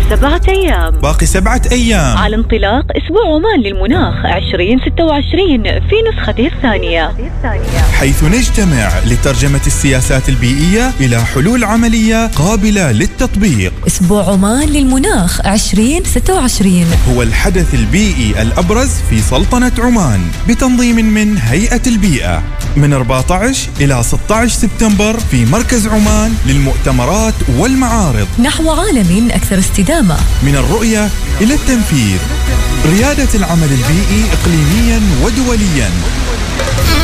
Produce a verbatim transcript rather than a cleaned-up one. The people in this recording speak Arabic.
سبعة أيام. باقي سبعة أيام على انطلاق أسبوع عمان للمناخ عشرين ستة وعشرين في نسخته الثانية، حيث نجتمع لترجمة السياسات البيئية إلى حلول عملية قابلة للتطبيق. أسبوع عمان للمناخ عشرين ستة وعشرين هو الحدث البيئي الأبرز في سلطنة عمان بتنظيم من هيئة البيئة، من أربعة عشر إلى ستة عشر سبتمبر في مركز عمان للمؤتمرات والمعارض، نحو عالم أكثر استدامة. من الرؤية إلى التنفيذ، ريادة العمل البيئي إقليميا ودوليا.